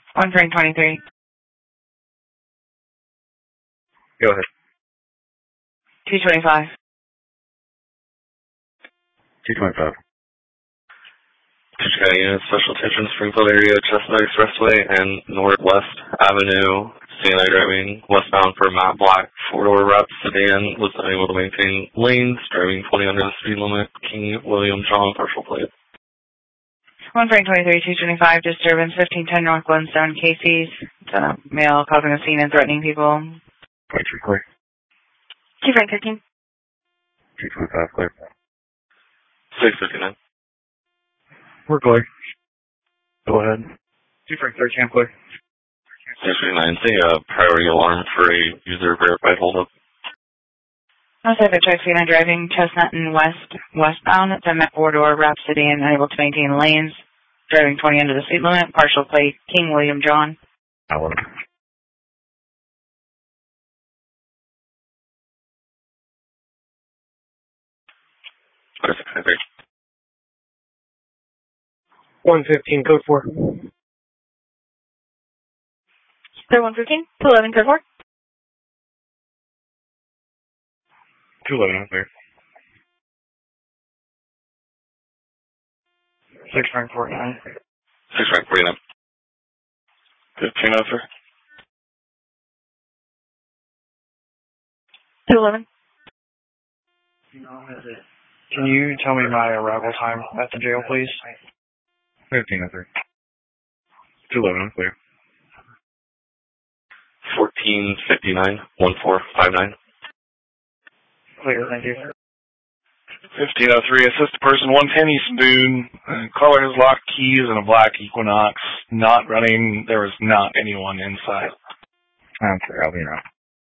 One train 23. Go ahead. 225. 225. Chicago unit, special attention, Springfield area, Chestnut Expressway and Northwest Avenue. CNI driving westbound for Matt Black, four-door wrapped sedan, was unable to maintain lanes, driving 20 under the speed limit. King William John, partial plate. One train 23, 225, disturbance 1510 North Glenstone, Casey's. Male causing a scene and threatening people. 23 clear. Two train 13. 225 clear. 659. We're clear. Go ahead. 2 Frank 13 clear. 659, say priority alarm for a user verified holdup. Pacific Truck CNI driving Chestnut and westbound. It's a four-door wrapped sedan, unable to maintain lanes, driving 20 under the speed limit. Partial plate, King William John. Allen. Clear 693. 115, code 4. Clear 115, 211, code 4. 211 clear. 6 Frank 49. 6 Frank 49. 15 sir. 211. Can you tell me my arrival time at the jail, please? 1503. 211 clear. 1459, 1459. Clear, thank you. 1503, assist a person 110 East Boone. Caller has locked keys and a black Equinox. Not running. There was not anyone inside. Okay, I'll be around.